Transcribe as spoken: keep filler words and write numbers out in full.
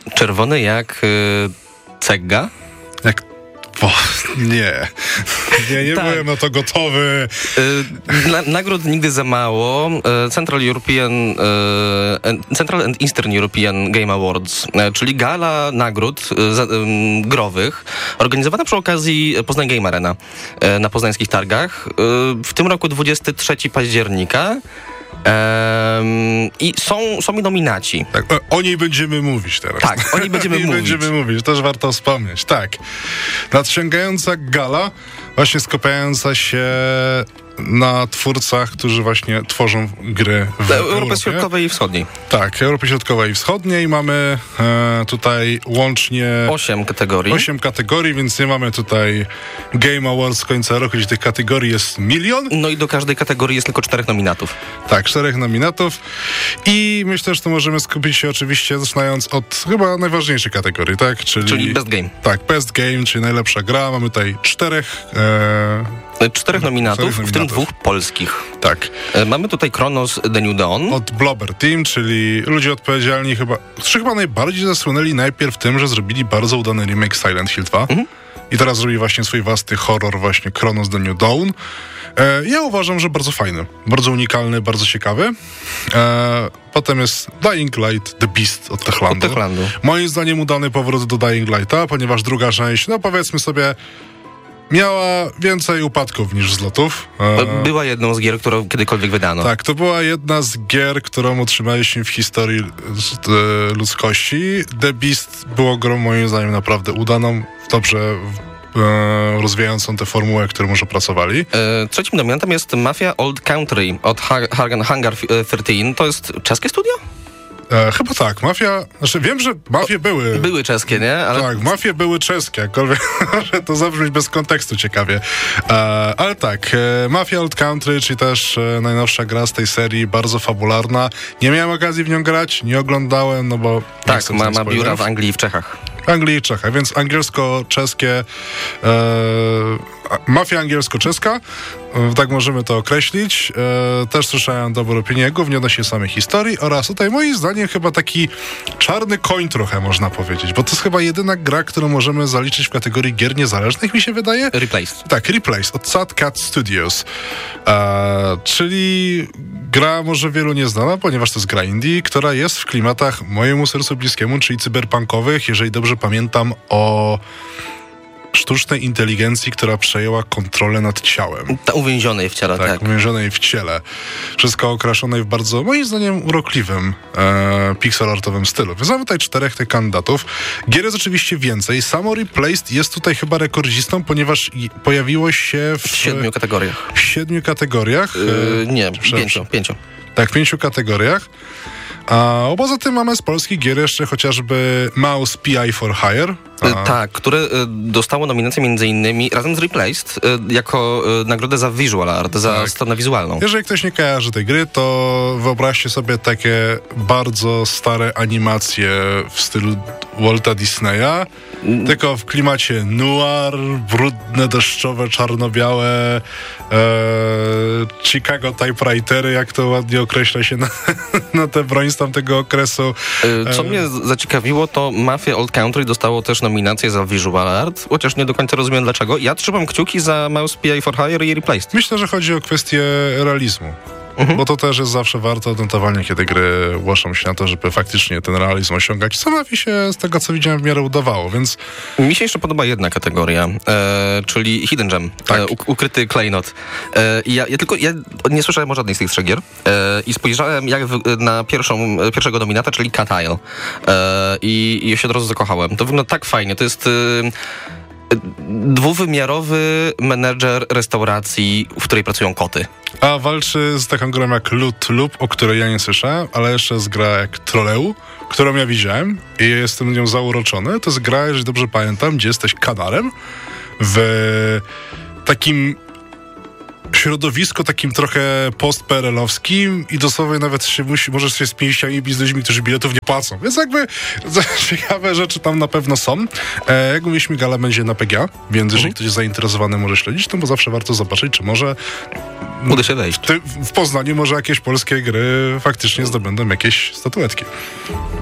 czerwony jak y, cegga? Jak... O, nie. Nie, nie Tak. byłem na to gotowy. Y, na, nagród nigdy za mało. Y, Central European, y, Central and Eastern European Game Awards, y, czyli gala nagród y, za, y, growych, organizowana przy okazji Poznań Game Arena y, na poznańskich targach. Y, w tym roku dwudziestego trzeciego października. Um, I są, są mi nominaci. Tak, o, o niej będziemy mówić teraz. Tak, o niej będziemy o niej mówić. będziemy mówić, też warto wspomnieć. Tak. Nadciągająca gala, właśnie skupiająca się na twórcach, którzy właśnie tworzą gry w Europy Europie. Środkowej i Wschodniej. Tak, Europy Środkowej i Wschodniej. Mamy e, tutaj łącznie Osiem kategorii. osiem kategorii, więc nie mamy tutaj Game Awards z końca roku, gdzie tych kategorii jest milion. No i do każdej kategorii jest tylko czterech nominatów. Tak, czterech nominatów. I myślę, że to możemy skupić się oczywiście zaczynając od chyba najważniejszej kategorii, tak? Czyli, Czyli Best Game. Tak, Best Game, czyli najlepsza gra. Mamy tutaj czterech... E, Czterech nominatów, czterech w tym nominatów. dwóch polskich. tak. E, Mamy tutaj Chronos The New Dawn. Od Blobber Team, czyli ludzie odpowiedzialni chyba... Czy chyba najbardziej zasłynęli najpierw tym, że zrobili bardzo udany remake Silent Hill dwa. Mhm. I teraz zrobili właśnie swój własny horror, właśnie Chronos The New Dawn. E, ja uważam, że bardzo fajny, bardzo unikalny, bardzo ciekawy. E, potem jest Dying Light The Beast od Techlandu. Od Techlandu. Moim zdaniem udany powrót do Dying Lighta, ponieważ druga część, no powiedzmy sobie, miała więcej upadków niż wzlotów. E, Była jedną z gier, którą kiedykolwiek wydano. tak, to była jedna z gier, którą utrzymaliśmy w historii e, ludzkości. The Beast było grą moim zdaniem naprawdę udaną, dobrze e, rozwijającą tę formułę, którą już opracowali. E, Trzecim nominantem jest Mafia Old Country od ha- ha- Hangar trzynaście. To jest czeskie studio? E, chyba tak, Mafia, znaczy wiem, że mafie były. Były czeskie, nie? Ale... Tak, mafie były czeskie, jakkolwiek może to zabrzmieć bez kontekstu ciekawie. E, ale tak, e, Mafia Old Country, czyli też e, najnowsza gra z tej serii, bardzo fabularna. Nie miałem okazji w nią grać, nie oglądałem, no bo... nie Tak, chcę ma, wziąć ma biura spoilerów. w Anglii i w Czechach. Anglii i Czechach, więc angielsko-czeskie, e, mafia angielsko-czeska, e, tak możemy to określić. E, też słyszałem dobre opinie, głównie odnośnie samej historii oraz tutaj moim zdaniem chyba taki czarny koń trochę można powiedzieć, bo to jest chyba jedyna gra, którą możemy zaliczyć w kategorii gier niezależnych, mi się wydaje. Replaced. Tak, Replace od Sad Cat Studios, e, czyli gra może wielu nieznana, ponieważ to jest gra indie, która jest w klimatach mojemu sercu bliskiemu, czyli cyberpunkowych, jeżeli dobrze pamiętam, o sztucznej inteligencji, która przejęła kontrolę nad ciałem. Ta uwięzionej w ciele, tak. Tak, uwięzionej w ciele. Wszystko okraszonej w bardzo, moim zdaniem, urokliwym e, pixelartowym stylu. Więc mamy tutaj czterech tych kandydatów. Gier jest oczywiście więcej. Samo Replaced jest tutaj chyba rekordzistą, ponieważ i- pojawiło się w, W siedmiu kategoriach. w siedmiu kategoriach. Yy, nie, przepraszam. pięciu, pięciu. Tak, w pięciu kategoriach. A poza tym mamy z polskich gier jeszcze chociażby Mouse P I for Hire. A, Y, Tak, które y, dostało nominację między innymi razem z Replaced y, jako y, nagrodę za visual art, za Tak. stronę wizualną. Jeżeli ktoś nie kojarzy tej gry, to wyobraźcie sobie takie bardzo stare animacje w stylu Walta Disneya, tylko w klimacie noir, brudne, deszczowe, czarno-białe, e, Chicago typewritery, jak to ładnie określa się na, na tę broń z tamtego okresu. Y, Co mnie z- zaciekawiło, to Mafia Old Country dostało też nominację za visual art, chociaż nie do końca rozumiem dlaczego. Ja trzymam kciuki za Mouse P I for Hire i Replaced. Myślę, że chodzi o kwestię realizmu. Mhm. Bo to też jest zawsze warte odnotowania, kiedy gry łożą się na to, żeby faktycznie ten realizm osiągać. Co mi się z tego, co widziałem, w miarę udawało, więc Mi się jeszcze podoba jedna kategoria, e, czyli Hidden Gem, Tak. e, uk- ukryty klejnot. E, i ja, ja tylko, ja nie słyszałem o żadnej z tych trzech gier e, i spojrzałem jak wy, na pierwszą, pierwszego nominata, czyli Cat Isle e, i, i się od razu zakochałem. To wygląda tak fajnie, to jest... E, dwuwymiarowy menedżer restauracji, w której pracują koty. a walczy z taką grą jak Loot Loop, o której ja nie słyszałem, ale jeszcze jest gra jak Trolleu, którą ja widziałem i jestem nią zauroczony. To jest gra, jeżeli dobrze pamiętam, gdzie jesteś kanarem w takim środowisku takim trochę post-P R L-owskim i dosłownie nawet się musi, możesz się z pięściami bić z ludźmi, którzy biletów nie płacą. Więc jakby ciekawe rzeczy tam na pewno są. E, jak mówiliśmy, gala będzie na P G A, więc jeżeli ktoś jest zainteresowany, może śledzić, to bo zawsze warto zobaczyć, czy może Uda się wejść. ty, w Poznaniu może jakieś polskie gry faktycznie zdobędą jakieś statuetki.